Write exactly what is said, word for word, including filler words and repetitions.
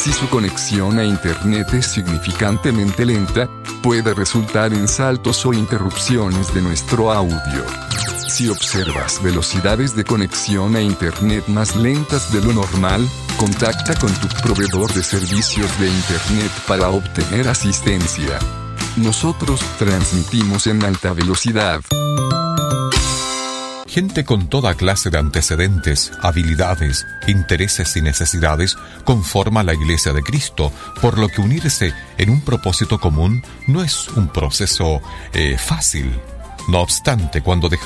Si su conexión a Internet es significantemente lenta, puede resultar en saltos o interrupciones de nuestro audio. Si observas velocidades de conexión a Internet más lentas de lo normal, contacta con tu proveedor de servicios de Internet para obtener asistencia. Nosotros transmitimos en alta velocidad. Gente con toda clase de antecedentes, habilidades, intereses y necesidades conforma la Iglesia de Cristo, por lo que unirse en un propósito común no es un proceso eh, fácil. No obstante, cuando dejamos